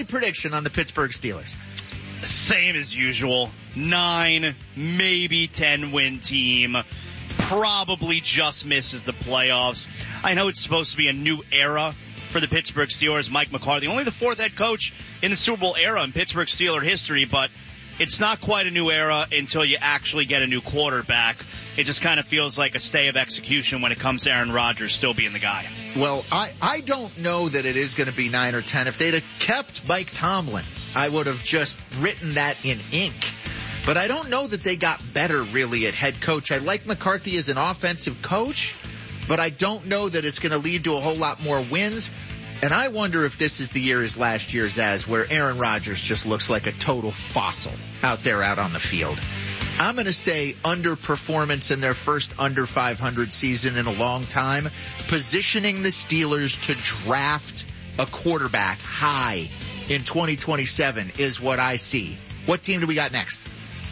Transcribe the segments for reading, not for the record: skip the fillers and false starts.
early prediction on the Pittsburgh Steelers. Same as usual. 9, maybe 10-win team. Probably just misses the playoffs. I know it's supposed to be a new era for the Pittsburgh Steelers. Mike McCarthy, only the 4th head coach in the Super Bowl era in Pittsburgh Steelers history, but it's not quite a new era until you actually get a new quarterback. It just kind of feels like a stay of execution when it comes to Aaron Rodgers still being the guy. Well, I don't know that it is going to be 9 or 10. If they'd have kept Mike Tomlin, I would have just written that in ink. But I don't know that they got better, really, at head coach. I like McCarthy as an offensive coach, but I don't know that it's going to lead to a whole lot more wins. And I wonder if this is the year as last year's as, where Aaron Rodgers just looks like a total fossil out there out on the field. I'm going to say underperformance in their first under 500 season in a long time, positioning the Steelers to draft a quarterback high in 2027 is what I see. What team do we got next?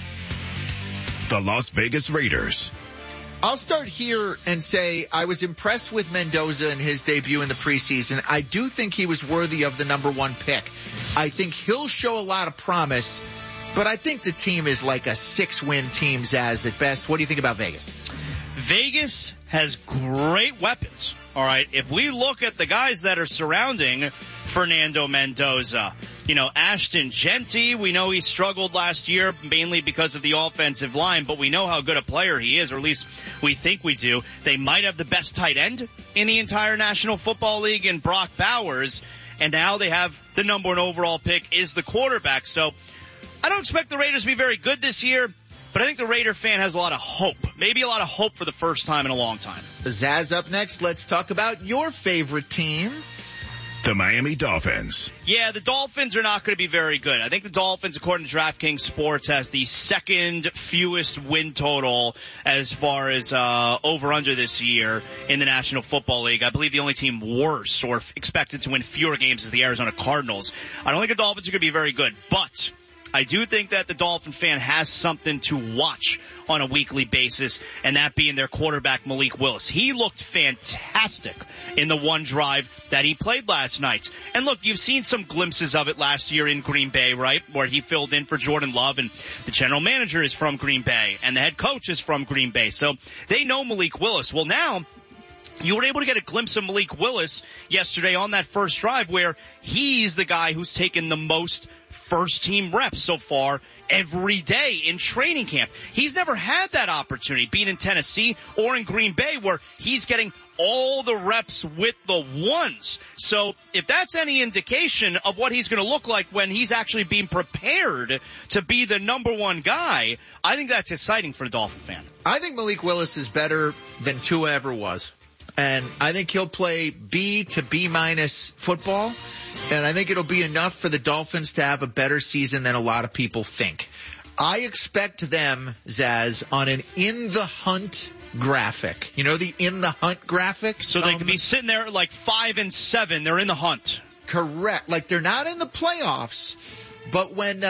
The Las Vegas Raiders. I'll start here and say I was impressed with Mendoza in his debut in the preseason. I do think he was worthy of the number 1 pick. I think he'll show a lot of promise, but I think the team is like a 6-win team, Zaz, at best. What do you think about Vegas? Vegas has great weapons. All right, if we look at the guys that are surrounding Fernando Mendoza, Ashton Genty, we know he struggled last year mainly because of the offensive line, but we know how good a player he is, or at least we think we do. They might have the best tight end in the entire National Football League in Brock Bowers, and now they have the number 1 overall pick is the quarterback. So I don't expect the Raiders to be very good this year, but I think the Raider fan has a lot of hope, maybe a lot of hope for the first time in a long time. Zaz, up next, let's talk about your favorite team. The Miami Dolphins. Yeah, the Dolphins are not going to be very good. I think the Dolphins, according to DraftKings Sports, has the second fewest win total as far as over-under this year in the National Football League. I believe the only team worse or expected to win fewer games is the Arizona Cardinals. I don't think the Dolphins are going to be very good, but I do think that the Dolphin fan has something to watch on a weekly basis, and that being their quarterback, Malik Willis. He looked fantastic in the one drive that he played last night. And look, you've seen some glimpses of it last year in Green Bay, right, where he filled in for Jordan Love, and the general manager is from Green Bay, and the head coach is from Green Bay. So they know Malik Willis. Well, now you were able to get a glimpse of Malik Willis yesterday on that first drive where he's the guy who's taken the most first-team reps so far every day in training camp. He's never had that opportunity being in Tennessee or in Green Bay where he's getting all the reps with the ones. So if that's any indication of what he's going to look like when he's actually being prepared to be the number 1 guy, I think that's exciting for the Dolphin fan. I think Malik Willis is better than Tua ever was. And I think he'll play B to B- football. And I think it'll be enough for the Dolphins to have a better season than a lot of people think. I expect them, Zaz, on an in the hunt graphic. You know the in the hunt graphic? So they can be sitting there at like 5-7. They're in the hunt. Correct. Like they're not in the playoffs. But when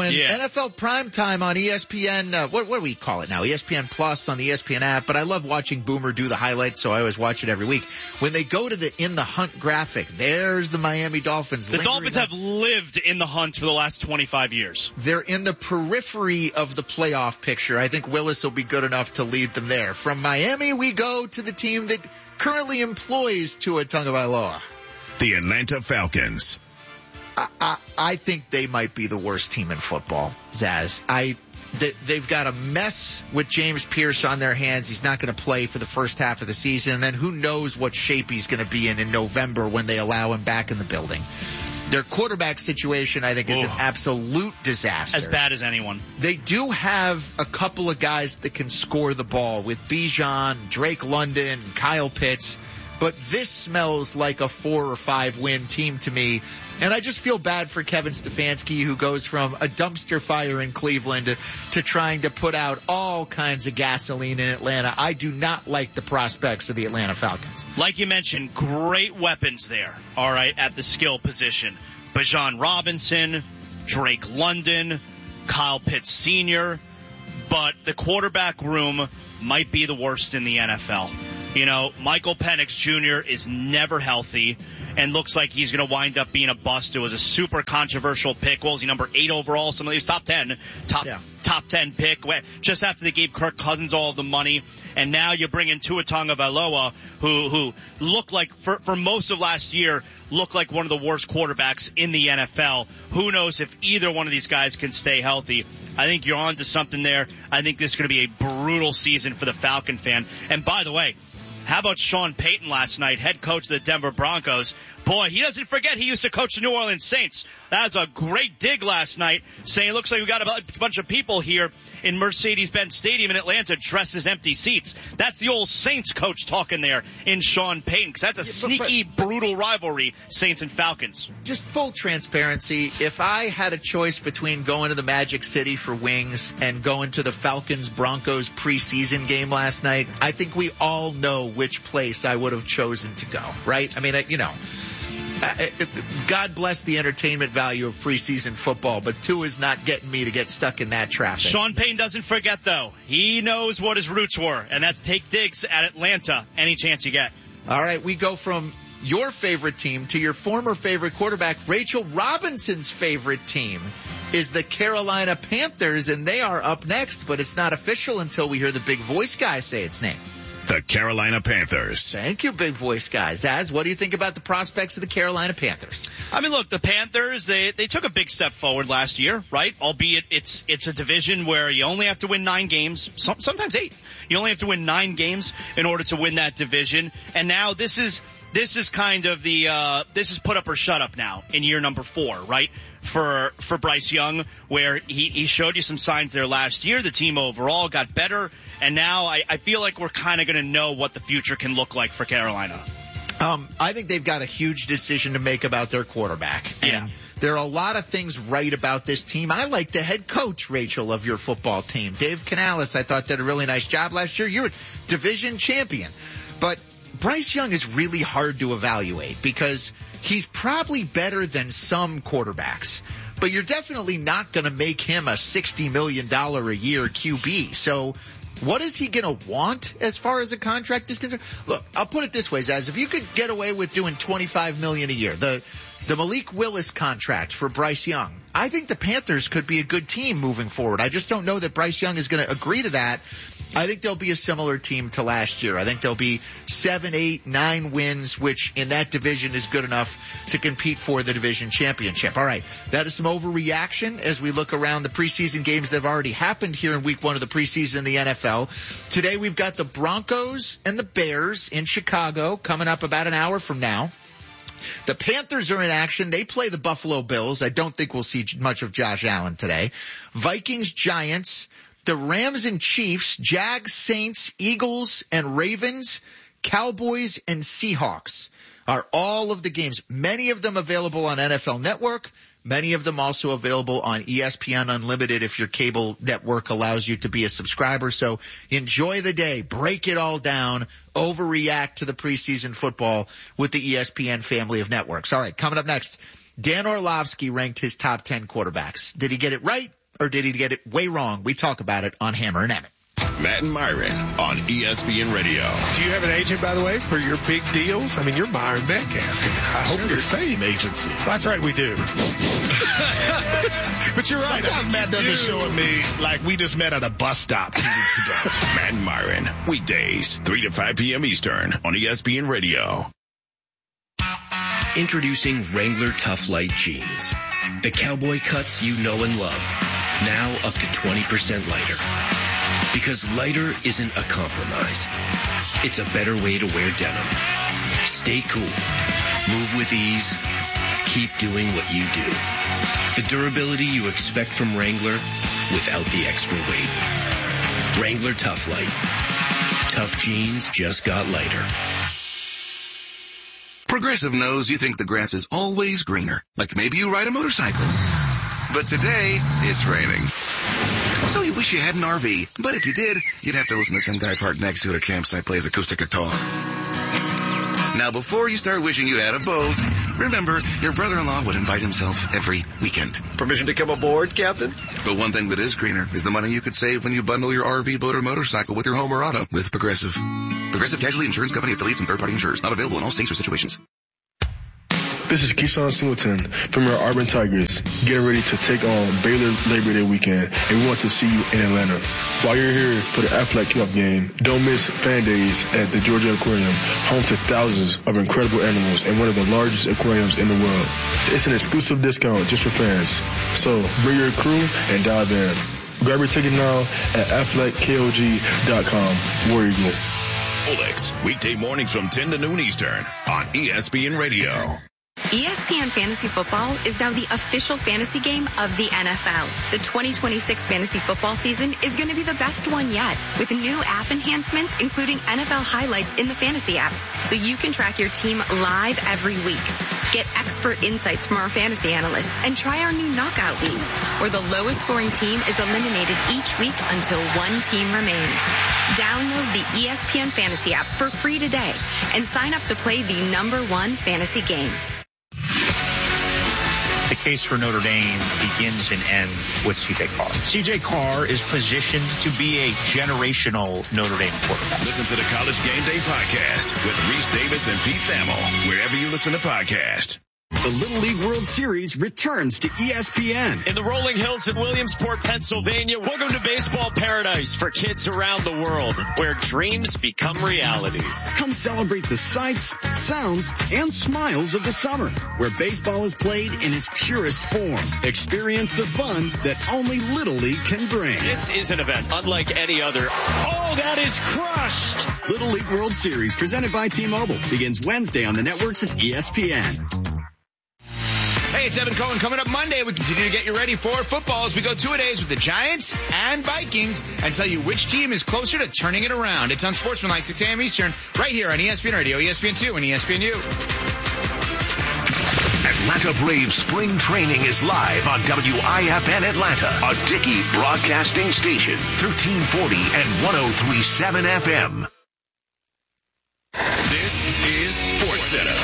NFL Primetime on ESPN, what do we call it now? ESPN Plus on the ESPN app. But I love watching Boomer do the highlights, so I always watch it every week. When they go to the in the hunt graphic, there's the Miami Dolphins. The Dolphins have lived in the hunt for the last 25 years. They're in the periphery of the playoff picture. I think Willis will be good enough to lead them there. From Miami, we go to the team that currently employs Tua Tagovailoa. The Atlanta Falcons. I think they might be the worst team in football, Zaz. They've got a mess with James Pierce on their hands. He's not going to play for the first half of the season. And then who knows what shape he's going to be in November when they allow him back in the building. Their quarterback situation, I think, is an absolute disaster. As bad as anyone. They do have a couple of guys that can score the ball with Bijan, Drake London, Kyle Pitts. But this smells like a 4 or 5 win team to me. And I just feel bad for Kevin Stefanski, who goes from a dumpster fire in Cleveland to trying to put out all kinds of gasoline in Atlanta. I do not like the prospects of the Atlanta Falcons. Like you mentioned, great weapons there, all right, at the skill position. Bijan Robinson, Drake London, Kyle Pitts Sr., but the quarterback room might be the worst in the NFL. You know, Michael Penix Jr. is never healthy. and looks like he's going to wind up being a bust. It was a super controversial pick. What was he, number 8 overall? Some of these top 10 pick just after they gave Kirk Cousins all of the money. And now you bring in Tua Tagovailoa, who looked like, for most of last year, looked like one of the worst quarterbacks in the NFL. Who knows if either one of these guys can stay healthy. I think you're on to something there. I think this is going to be a brutal season for the Falcon fan. And by the way, how about Sean Payton last night, head coach of the Denver Broncos? Boy, he doesn't forget he used to coach the New Orleans Saints. That was a great dig last night, saying it looks like we got a bunch of people here in Mercedes-Benz Stadium in Atlanta dressed as empty seats. That's the old Saints coach talking there in Sean Payton, because that's a sneaky, brutal rivalry, Saints and Falcons. Just full transparency, if I had a choice between going to the Magic City for wings and going to the Falcons-Broncos preseason game last night, I think we all know which place I would have chosen to go, right? I mean, God bless the entertainment value of preseason football, but Tua is not getting me to get stuck in that traffic. Sean Payton doesn't forget, though. He knows what his roots were, and that's take digs at Atlanta any chance you get. All right, we go from your favorite team to your former favorite quarterback. Rachel Robinson's favorite team is the Carolina Panthers, and they are up next, but it's not official until we hear the big voice guy say its name. The Carolina Panthers. Thank you, big voice guy. Zaz, what do you think about the prospects of the Carolina Panthers? I mean, look, the Panthers, they took a big step forward last year, right? Albeit it's a division where you only have to win 9 games, sometimes 8. You only have to win 9 games in order to win that division. And now this is kind of this is put up or shut up now in year number 4, right? For Bryce Young, where he showed you some signs there last year. The team overall got better, and now I feel like we're kind of going to know what the future can look like for Carolina. I think they've got a huge decision to make about their quarterback. Yeah. And there are a lot of things right about this team. I like the head coach, Rachel, of your football team. Dave Canales, I thought, did a really nice job last year. You're a division champion. But Bryce Young is really hard to evaluate because he's probably better than some quarterbacks, but you're definitely not going to make him a $60 million a year QB. So what is he going to want as far as a contract is concerned? Look, I'll put it this way, Zaz. If you could get away with doing $25 million a year, the Malik Willis contract for Bryce Young, I think the Panthers could be a good team moving forward. I just don't know that Bryce Young is going to agree to that. I think they'll be a similar team to last year. I think they'll be 7, 8, 9 wins, which in that division is good enough to compete for the division championship. All right, that is some overreaction as we look around the preseason games that have already happened here in week 1 of the preseason in the NFL. Today we've got the Broncos and the Bears in Chicago coming up about an hour from now. The Panthers are in action. They play the Buffalo Bills. I don't think we'll see much of Josh Allen today. Vikings, Giants. The Rams and Chiefs, Jags, Saints, Eagles, and Ravens, Cowboys, and Seahawks are all of the games. Many of them available on NFL Network. Many of them also available on ESPN Unlimited if your cable network allows you to be a subscriber. So enjoy the day. Break it all down. Overreact to the preseason football with the ESPN family of networks. All right, coming up next, Dan Orlovsky ranked his top 10 quarterbacks. Did he get it right? Or did he get it way wrong? We talk about it on Hammer and Emmett. Matt and Myron on ESPN Radio. Do you have an agent, by the way, for your big deals? I mean, you're Myron Metcalf. I hope the same agency. That's right, we do. But you're right. Sometimes Matt doesn't show me like we just met at a bus stop 2 weeks ago. Matt and Myron, weekdays, 3 to 5 p.m. Eastern on ESPN Radio. Introducing Wrangler Tough Light Jeans. The cowboy cuts you know and love. Now up to 20% lighter. Because lighter isn't a compromise. It's a better way to wear denim. Stay cool. Move with ease. Keep doing what you do. The durability you expect from Wrangler without the extra weight. Wrangler Tough Light. Tough jeans just got lighter. Progressive knows you think the grass is always greener, like maybe you ride a motorcycle. But today, it's raining. So you wish you had an RV, but if you did, you'd have to listen to some guy parked next to it at a campsite play his acoustic guitar. Now, before you start wishing you had a boat, remember, your brother-in-law would invite himself every weekend. Permission to come aboard, Captain? But one thing that is greener is the money you could save when you bundle your RV, boat, or motorcycle with your home or auto with Progressive. Progressive Casualty Insurance Company affiliates and third-party insurers. Not available in all states or situations. This is Keyshawn Singleton from your Auburn Tigers, getting ready to take on Baylor Labor Day weekend, and we want to see you in Atlanta. While you're here for the Aflac kickoff game, don't miss Fan Days at the Georgia Aquarium, home to thousands of incredible animals and one of the largest aquariums in the world. It's an exclusive discount just for fans, so bring your crew and dive in. Grab your ticket now at AflacKOG.com. War Eagle. Olex, weekday mornings from 10 to noon Eastern on ESPN Radio. ESPN Fantasy Football is now the official fantasy game of the NFL. The 2026 fantasy football season is going to be the best one yet, with new app enhancements, including NFL highlights in the fantasy app, so you can track your team live every week. Get expert insights from our fantasy analysts and try our new knockout leagues, where the lowest scoring team is eliminated each week until one team remains. Download the ESPN Fantasy app for free today and sign up to play the #1 fantasy game. The case for Notre Dame begins and ends with C.J. Carr. C.J. Carr is positioned to be a generational Notre Dame quarterback. Listen to the College Game Day podcast with Reese Davis and Pete Thamel, wherever you listen to podcasts. The Little League World Series returns to ESPN. In the rolling hills in Williamsport, Pennsylvania, welcome to baseball paradise for kids around the world, where dreams become realities. Come celebrate the sights, sounds, and smiles of the summer, where baseball is played in its purest form. Experience the fun that only Little League can bring. This is an event unlike any other. Oh, that is crushed! Little League World Series, presented by T-Mobile, begins Wednesday on the networks of ESPN. Hey, it's Evan Cohen. Coming up Monday, we continue to get you ready for football as we go 2-a-days with the Giants and Vikings and tell you which team is closer to turning it around. It's on Sportsmanlike, 6 a.m. Eastern, right here on ESPN Radio, ESPN2, and ESPNU. Atlanta Braves spring training is live on WIFN Atlanta, a Dickey broadcasting station, 1340 and 103.7 FM. This is SportsCenter.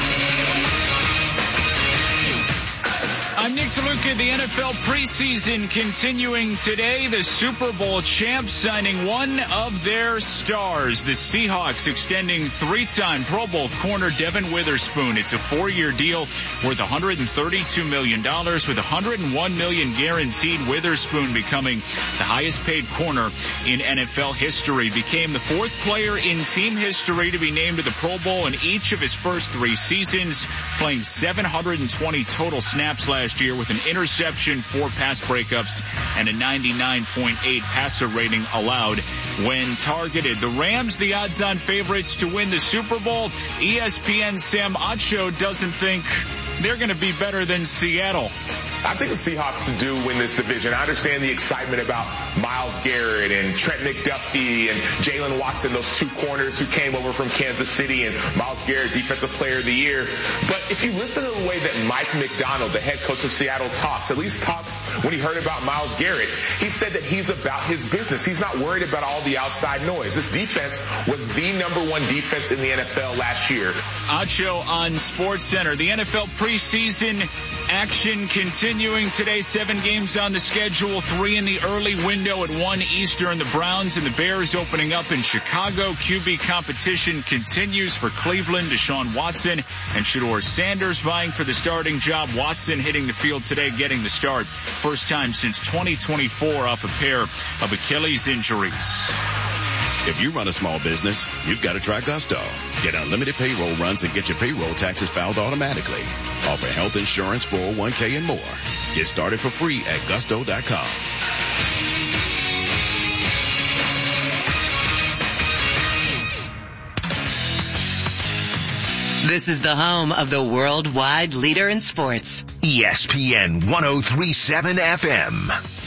I'm Nick DeLuca. The NFL preseason continuing today. The Super Bowl champs signing one of their stars. The Seahawks extending three-time Pro Bowl corner Devin Witherspoon. It's a 4-year deal worth $132 million with $101 million guaranteed. Witherspoon becoming the highest-paid corner in NFL history. Became the fourth player in team history to be named to the Pro Bowl in each of his first 3 seasons, playing 720 total snaps last year with an interception, 4 pass breakups, and a 99.8 passer rating allowed when targeted. The Rams, the odds-on favorites to win the Super Bowl. ESPN's Sam Acho doesn't think they're going to be better than Seattle. I think the Seahawks do win this division. I understand the excitement about Myles Garrett and Trent McDuffie and Jalen Watson, those 2 corners who came over from Kansas City, and Myles Garrett, Defensive Player of the Year. But if you listen to the way that Mike Macdonald, the head coach of Seattle, talks when he heard about Myles Garrett, he said that he's about his business. He's not worried about all the outside noise. This defense was the #1 defense in the NFL last year. Acho on SportsCenter. The NFL preseason action continuing today. 7 games on the schedule, 3 in the early window at 1 Eastern. The Browns and the Bears opening up in Chicago. QB competition continues for Cleveland. Deshaun Watson and Shedeur Sanders vying for the starting job. Watson hitting the field today, getting the start. First time since 2024 off a pair of Achilles injuries. If you run a small business, you've got to try Gusto. Get unlimited payroll runs and get your payroll taxes filed automatically. Offer health insurance, 401k, and more. Get started for free at gusto.com. This is the home of the worldwide leader in sports. ESPN 103.7 FM.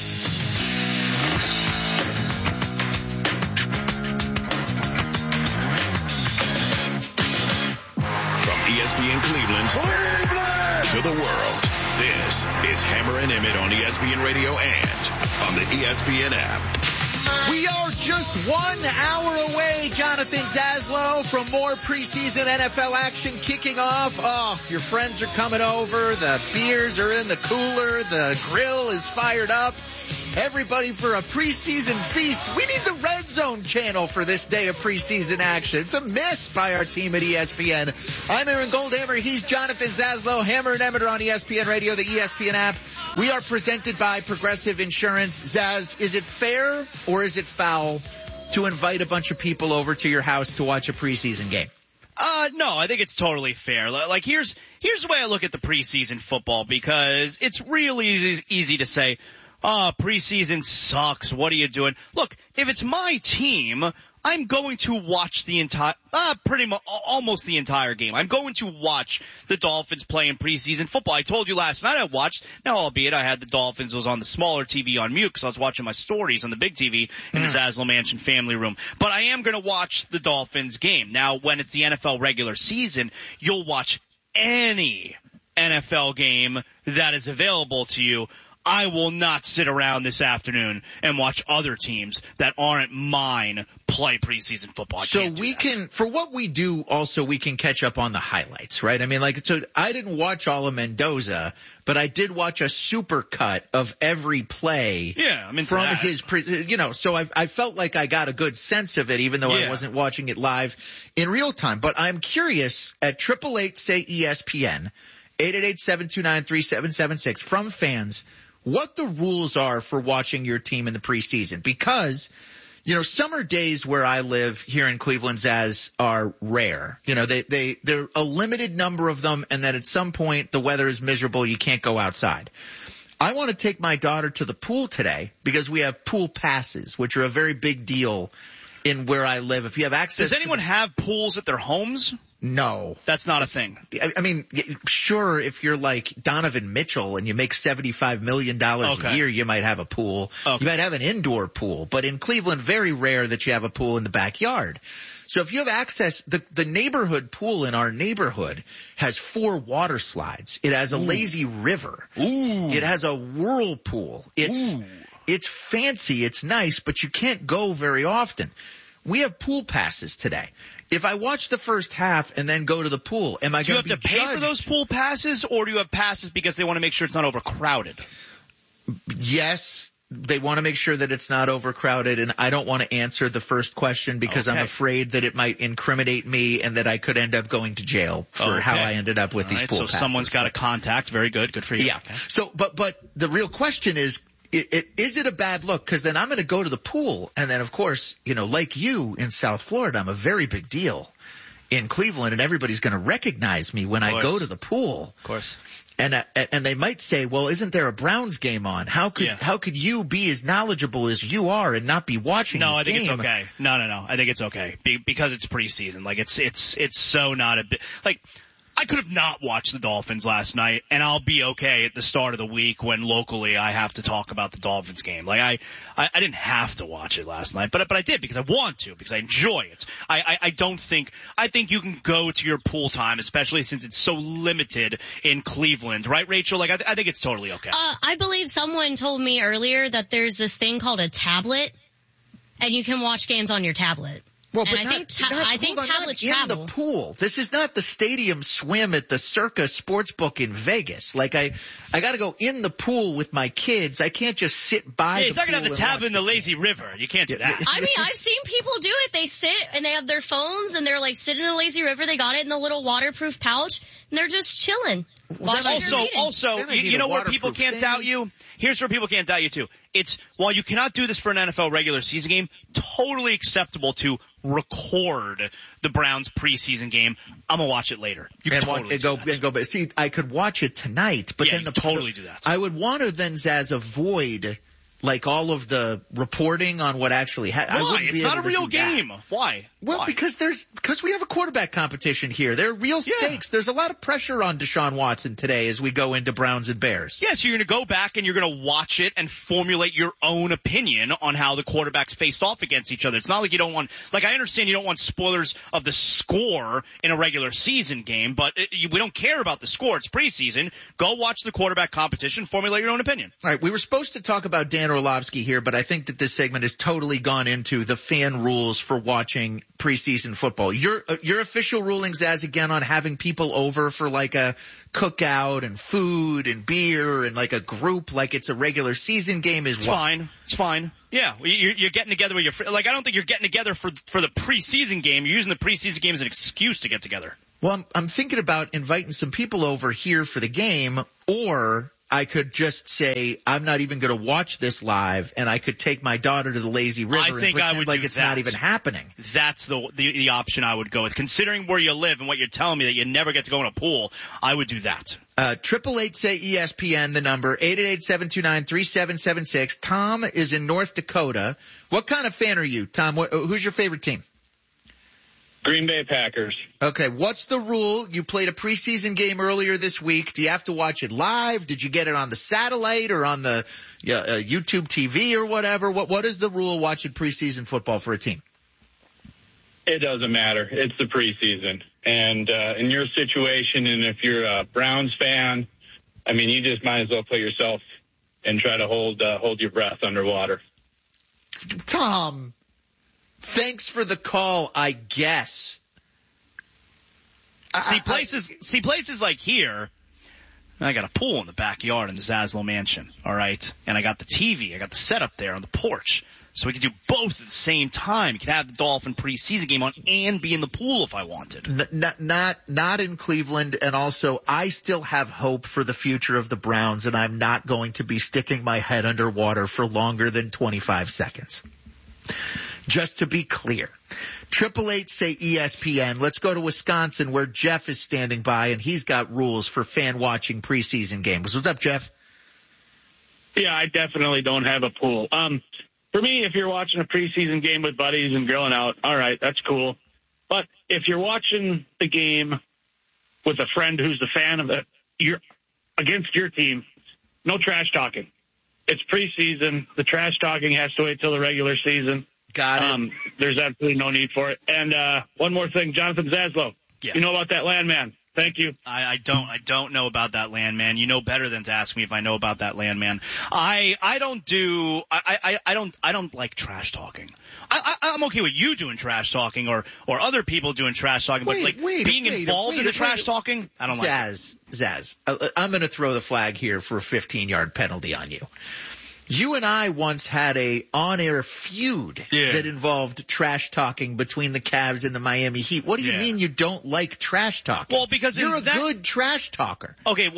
ESPN Cleveland to the world. This is Hammer and Emmett on ESPN Radio and on the ESPN app. We are just 1 hour away, Jonathan Zaslow, from more preseason NFL action kicking off. Oh, your friends are coming over. The beers are in the cooler. The grill is fired up. Everybody for a preseason feast. We need the Red Zone channel for this day of preseason action. It's a miss by our team at ESPN. I'm Aaron Goldhammer. He's Jonathan Zaslow. Hammer and Emmett on ESPN Radio, the ESPN app. We are presented by Progressive Insurance. Zaz, is it fair or is it foul to invite a bunch of people over to your house to watch a preseason game? No, I think it's totally fair. Like, here's the way I look at the preseason football, because it's really easy to say, oh, preseason sucks. What are you doing? Look, if it's my team, I'm going to watch the entire, almost the entire game. I'm going to watch the Dolphins play in preseason football. I told you last night I watched, now albeit I had the Dolphins, was on the smaller TV on mute because I was watching my stories on the big TV in the Zaslow Mansion family room. But I am going to watch the Dolphins game. Now, when it's the NFL regular season, you'll watch any NFL game that is available to you. I will not sit around this afternoon and watch other teams that aren't mine play preseason football. So we can, for what we do, also we can catch up on the highlights, right? I mean, like, so I didn't watch all of Mendoza, but I did watch a super cut of every play. Yeah, I mean, from his, so I felt like I got a good sense of it, even though I wasn't watching it live in real time. But I'm curious, at 888-SAY-ESPN, 888-729-3776, from fans, what the rules are for watching your team in the preseason. Because, summer days where I live here in Cleveland, Zaz, are rare. They're a limited number of them, and then at some point the weather is miserable, you can't go outside. I want to take my daughter to the pool today because we have pool passes, which are a very big deal in where I live. If you have access. Does anyone have pools at their homes? No. That's not a thing. I mean, sure, if you're like Donovan Mitchell and you make $75 million a year, you might have a pool. Okay. You might have an indoor pool. But in Cleveland, very rare that you have a pool in the backyard. So if you have access, the neighborhood pool in our neighborhood has 4 water slides. It has a lazy river. Ooh. It has a whirlpool. It's fancy. It's nice, but you can't go very often. We have pool passes today. If I watch the first half and then go to the pool, am I going to be judged? Do you have to pay for those pool passes, or do you have passes because they want to make sure it's not overcrowded? Yes, they want to make sure that it's not overcrowded, and I don't want to answer the first question because I'm afraid that it might incriminate me and that I could end up going to jail for how I ended up with these pool passes. So someone's got a contact. Very good. Good for you. Yeah. Okay. So, but the real question is it a bad look? Because then I'm going to go to the pool, and then, of course, like you in South Florida, I'm a very big deal in Cleveland, and everybody's going to recognize me when I go to the pool. Of course. And they might say, well, isn't there a Browns game on? How could you be as knowledgeable as you are and not be watching this game? No, I think it's okay. No. I think it's okay because it's preseason. Like, it's so not a bit like. I could have not watched the Dolphins last night, and I'll be okay at the start of the week when locally I have to talk about the Dolphins game. Like, I didn't have to watch it last night, but I did because I want to, because I enjoy it. I think you can go to your pool time, especially since it's so limited in Cleveland, right, Rachel? Like, I think it's totally okay. I believe someone told me earlier that there's this thing called a tablet, and you can watch games on your tablet. Well, and but I think tablets travel. In the pool. This is not the stadium swim at the Circa Sportsbook in Vegas. Like, I got to go in the pool with my kids. I can't just sit by the pool. He's not going to have the tablet in the lazy river. You can't do that. I mean, I've seen people do it. They sit and they have their phones and they're like sitting in the lazy river. They got it in the little waterproof pouch and they're just chilling. Also, you know where people can't doubt you? Here's where people can't doubt you too. It's, while you cannot do this for an NFL regular season game, totally acceptable to record the Browns preseason game. I'm gonna watch it later. You can totally go. But see, I could watch it tonight, but then totally do that. I would want to then, Zaz, avoid like all of the reporting on what actually happened. Why? It's not a real game. Why? Well, Why? because we have a quarterback competition here. There are real stakes. There's a lot of pressure on Deshaun Watson today as we go into Browns and Bears. Yes, you're going to go back and you're going to watch it and formulate your own opinion on how the quarterbacks faced off against each other. It's not like you don't want, like I understand you don't want spoilers of the score in a regular season game, but we don't care about the score. It's preseason. Go watch the quarterback competition, formulate your own opinion. All right, we were supposed to talk about Dan Orlovsky here, but I think that this segment has totally gone into the fan rules for watching preseason football. Your official rulings as again on having people over for like a cookout and food and beer and like a group like it's a regular season game is fine. It's fine. Yeah, you're getting together with your friends. Like I don't think you're getting together for the preseason game. You're using the preseason game as an excuse to get together. Well, I'm thinking about inviting some people over here for the game, or I could just say I'm not even going to watch this live, and I could take my daughter to the lazy river and pretend like it's not even happening. That's the option I would go with. Considering where you live and what you're telling me that you never get to go in a pool, I would do that. 888-SAY-ESPN, the number, 888-729-3776. Tom is in North Dakota. What kind of fan are you, Tom? Who's your favorite team? Green Bay Packers. Okay, what's the rule? You played a preseason game earlier this week. Do you have to watch it live? Did you get it on the satellite or on the YouTube TV or whatever? What is the rule watching preseason football for a team? It doesn't matter. It's the preseason. And in your situation, and if you're a Browns fan, I mean, you just might as well put yourself and try to hold your breath underwater. Tom, thanks for the call, I guess. See places like here, I got a pool in the backyard in the Zaslow mansion, all right? And I got the TV, I got the setup there on the porch. So we could do both at the same time. You could have the Dolphin preseason game on and be in the pool if I wanted. Not in Cleveland, and also I still have hope for the future of the Browns, and I'm not going to be sticking my head underwater for longer than 25 seconds. Just to be clear. 888-SAY-ESPN. Let's go to Wisconsin where Jeff is standing by, and he's got rules for fan watching preseason games. What's up, Jeff? Yeah, I definitely don't have a pool. For me, if you're watching a preseason game with buddies and grilling out, all right, that's cool. But if you're watching the game with a friend who's a fan of you're against your team, no trash talking. It's preseason. The trash talking has to wait till the regular season. Got it. There's absolutely no need for it. And one more thing, Jonathan Zaslow. Yeah. You know about that landman. Thank you. I don't know about that landman. You know better than to ask me if I know about that landman. I don't like trash talking. I'm okay with you doing trash talking or other people doing trash talking, but being involved in the trash talking, I don't like it. Zaz, I'm going to throw the flag here for a 15-yard penalty on you. You and I once had a on-air feud that involved trash talking between the Cavs and the Miami Heat. What do you mean you don't like trash talking? Well, because you're a good trash talker. Okay,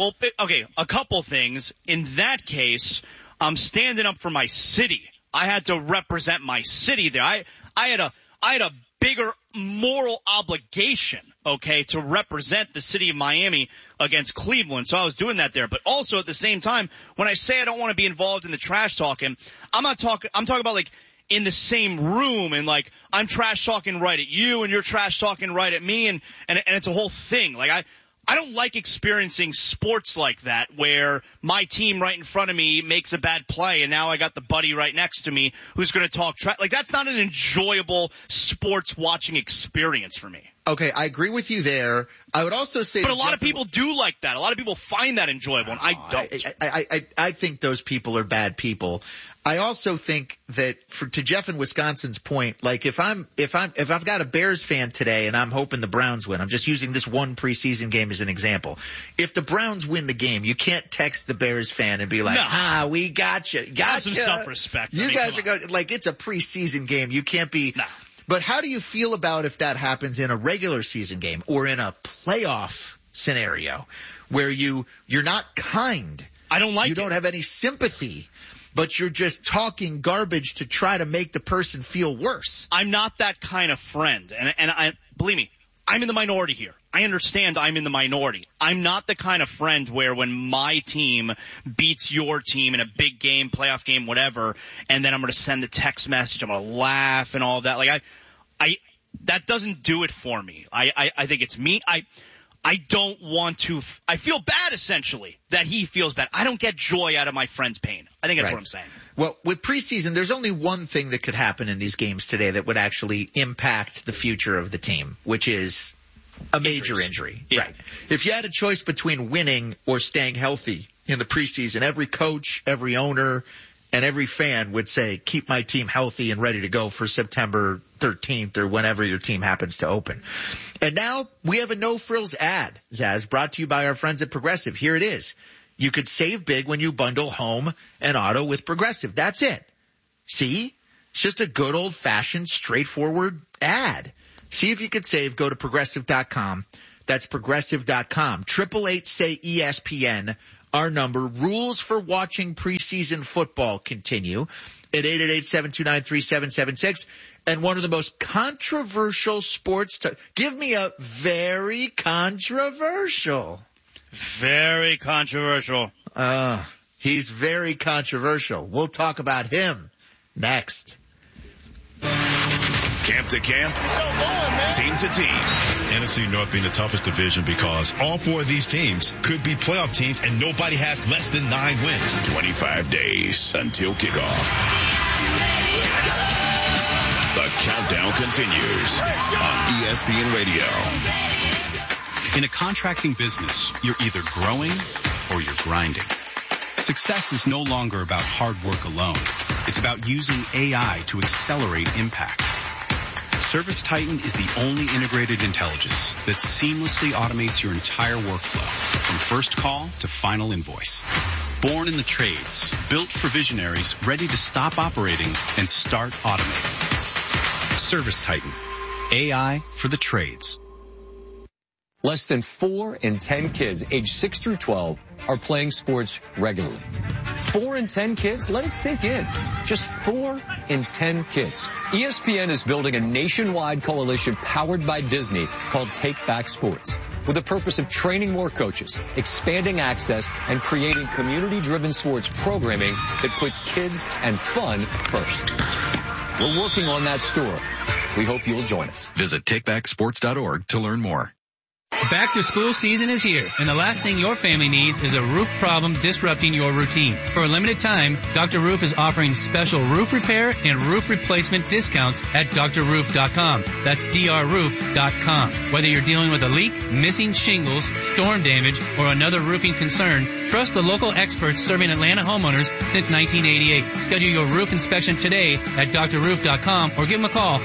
a couple things. In that case, I'm standing up for my city. I had to represent my city there. I had a bigger moral obligation, okay, to represent the city of Miami against Cleveland. So I was doing that there. But also at the same time, when I say I don't want to be involved in the trash talking, I'm talking about like in the same room and like I'm trash talking right at you and you're trash talking right at me and it's a whole thing. Like I don't like experiencing sports like that where my team right in front of me makes a bad play and now I got the buddy right next to me who's going to talk trash. Like that's not an enjoyable sports watching experience for me. Okay, I agree with you there. I would also say, but a lot of people do like that. A lot of people find that enjoyable, and I don't. I think those people are bad people. I also think that to Jeff in Wisconsin's point, like if I've got a Bears fan today and I'm hoping the Browns win, I'm just using this one preseason game as an example. If the Browns win the game, you can't text the Bears fan and be like, we got you. Have some self-respect. You guys are going, like, it's a preseason game. You can't be. No. But how do you feel about if that happens in a regular season game or in a playoff scenario where you're not kind? I don't like it. You don't have any sympathy, but you're just talking garbage to try to make the person feel worse. I'm not that kind of friend. And I believe me, I'm in the minority here. I understand I'm in the minority. I'm not the kind of friend where when my team beats your team in a big game, playoff game, whatever, and then I'm going to send a text message, I'm going to laugh and all of that. Like that doesn't do it for me. I think it's me. I don't want to. I feel bad, essentially, that he feels bad. I don't get joy out of my friend's pain. I think that's what I'm saying. Well, with preseason, there's only one thing that could happen in these games today that would actually impact the future of the team, which is a major injury. Yeah. Right. If you had a choice between winning or staying healthy in the preseason, every coach, every owner, and every fan would say, keep my team healthy and ready to go for September 13th or whenever your team happens to open. And now we have a no-frills ad, Zaz, brought to you by our friends at Progressive. Here it is. You could save big when you bundle home and auto with Progressive. That's it. See? It's just a good old-fashioned, straightforward ad. See if you could save. Go to Progressive.com. That's Progressive.com. 888-SAY-ESPN. Our number. Rules for watching preseason football continue at 888-729-3776. And one of the most controversial sports give me a very controversial. Very controversial. He's very controversial. We'll talk about him next. Camp to camp, team to team. NFC North being the toughest division because all four of these teams could be playoff teams and nobody has less than 9 wins. 25 days until kickoff. The countdown continues on ESPN Radio. In a contracting business, you're either growing or you're grinding. Success is no longer about hard work alone. It's about using AI to accelerate impact. ServiceTitan is the only integrated intelligence that seamlessly automates your entire workflow, from first call to final invoice. Born in the trades, built for visionaries ready to stop operating and start automating. ServiceTitan, AI for the trades. Less than 4 in 10 kids aged 6 through 12 are playing sports regularly. 4 in 10 kids? Let it sink in. Just 4 in 10 kids. ESPN is building a nationwide coalition powered by Disney called Take Back Sports, with the purpose of training more coaches, expanding access, and creating community-driven sports programming that puts kids and fun first. We're working on that story. We hope you'll join us. Visit takebacksports.org to learn more. Back to school season is here, and the last thing your family needs is a roof problem disrupting your routine. For a limited time, Dr. Roof is offering special roof repair and roof replacement discounts at drroof.com. That's drroof.com. Whether you're dealing with a leak, missing shingles, storm damage, or another roofing concern, trust the local experts serving Atlanta homeowners since 1988. Schedule your roof inspection today at drroof.com or give them a call,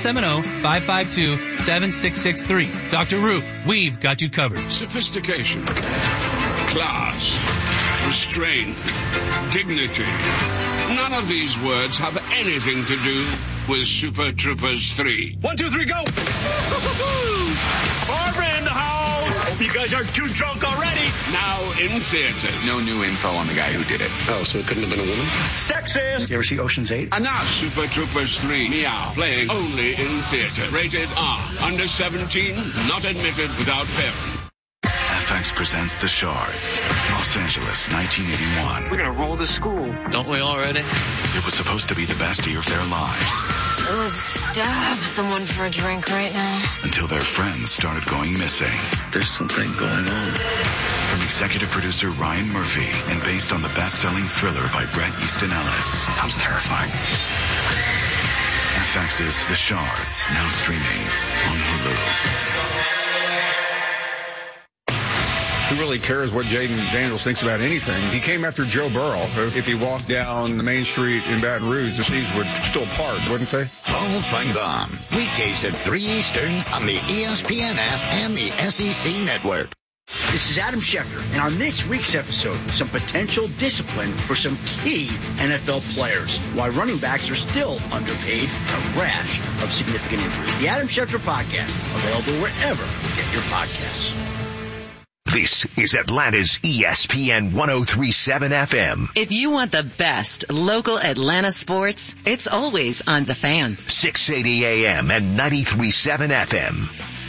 770-552-7663. Dr. Roof, we've got you covered. Sophistication, class, restraint, dignity. None of these words have anything to do with Super Troopers 3. 1, 2, 3, go! Barbara in the house! Hope you guys aren't too drunk already. Now in theaters. No new info on the guy who did it. Oh, so it couldn't have been a woman? Sexist! You ever see Ocean's 8? And now Super Troopers 3, Meow, playing only in theater. Rated R. Under 17, not admitted without parent. FX presents The Shards, Los Angeles, 1981. We're gonna roll the school. Don't we already? It was supposed to be the best year of their lives. I would stab someone for a drink right now. Until their friends started going missing. There's something going on. From executive producer Ryan Murphy and based on the best-selling thriller by Bret Easton Ellis. Sounds terrifying. FX's The Shards, now streaming on Hulu. Who really cares what Jaden Daniels thinks about anything? He came after Joe Burrow. If he walked down the main street in Baton Rouge, the seas would still part, wouldn't they? Paul Feinbaum, weekdays at 3 Eastern on the ESPN app and the SEC network. This is Adam Schefter, and on this week's episode, some potential discipline for some key NFL players, why running backs are still underpaid, a rash of significant injuries. The Adam Schefter Podcast, available wherever you get your podcasts. This is Atlanta's ESPN 103.7 FM. If you want the best local Atlanta sports, it's always on The Fan. 680 AM and 93.7 FM.